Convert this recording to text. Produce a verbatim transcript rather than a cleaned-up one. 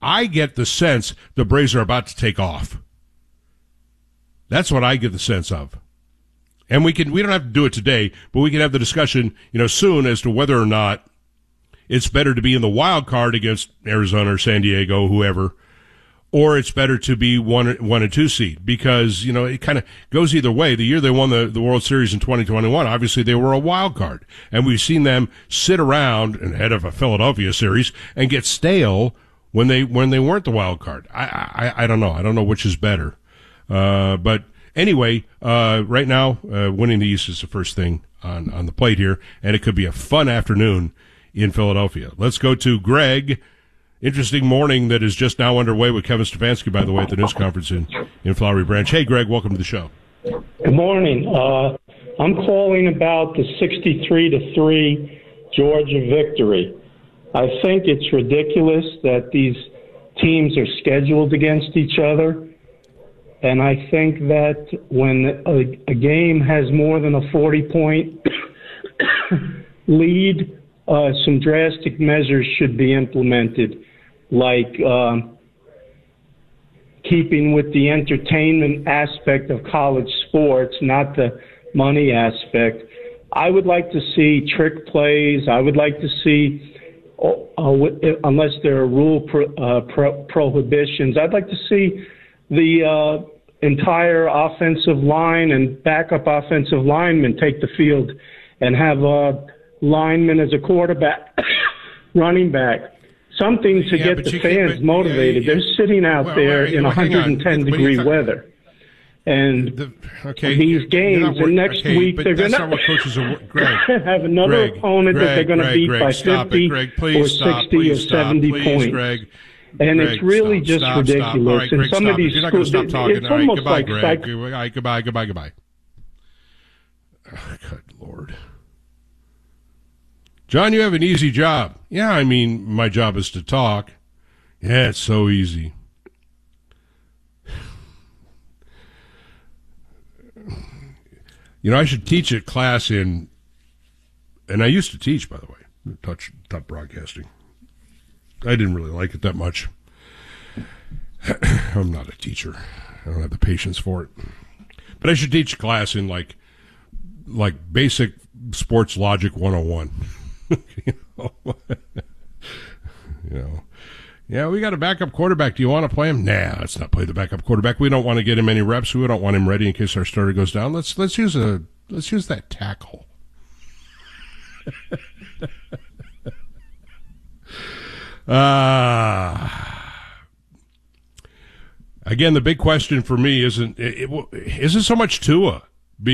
I get the sense the Braves are about to take off. That's what I get the sense of. And we can we don't have to do it today, but we can have the discussion, you know, soon as to whether or not it's better to be in the wild card against Arizona or San Diego, whoever, or it's better to be one one and two seed, because, you know, it kind of goes either way. The year they won the, the World Series in twenty twenty-one, obviously they were a wild card, and we've seen them sit around ahead of a Philadelphia series and get stale when they when they weren't the wild card. I I, I don't know. I don't know which is better. Uh, but anyway, uh, right now, uh, winning the East is the first thing on, on the plate here, and it could be a fun afternoon in Philadelphia. Let's go to Greg. Interesting morning that is just now underway with Kevin Stefanski, by the way, at the news conference in, in Flowery Branch. Hey, Greg, welcome to the show. Good morning. Uh, I'm calling about the sixty-three to three Georgia victory. I think it's ridiculous that these teams are scheduled against each other. And I think that when a, a game has more than a forty-point lead, uh, some drastic measures should be implemented, like uh, keeping with the entertainment aspect of college sports, not the money aspect. I would like to see trick plays. I would like to see, uh, unless there are rule pro, uh, pro, prohibitions, I'd like to see the uh, entire offensive line and backup offensive linemen take the field and have a lineman as a quarterback, running back, something to yeah, get the you fans but, motivated. yeah, yeah. They're sitting out well, there well, in well, one hundred ten degree weather. And the, okay, these games, wor- and next okay, week but they're going that's not what coaches are. Greg, have another Greg, opponent Greg, that they're going to Greg, beat Greg, by stop fifty it, Greg, please or stop, sixty please or stop, seventy please, points. Greg. And Greg, it's really stop, just stop, ridiculous. Stop. All right, Greg, and some stop. of these If you're not going to schools, stop talking, it's all right, almost goodbye, like Greg. psych- All right, goodbye, goodbye, goodbye. Oh, good Lord. John, you have an easy job. Yeah, I mean, my job is to talk. Yeah, it's so easy. You know, I should teach a class in, and I used to teach, by the way, touch top broadcasting. I didn't really like it that much. I'm not a teacher. I don't have the patience for it. But I should teach a class in like, like basic sports logic one oh one. you know? you know. Yeah, we got a backup quarterback. Do you want to play him? Nah, let's not play the backup quarterback. We don't want to get him any reps. We don't want him ready in case our starter goes down. Let's let's use a let's use that tackle. Ah. uh, again, the big question for me isn't it, it, isn't so much Tua.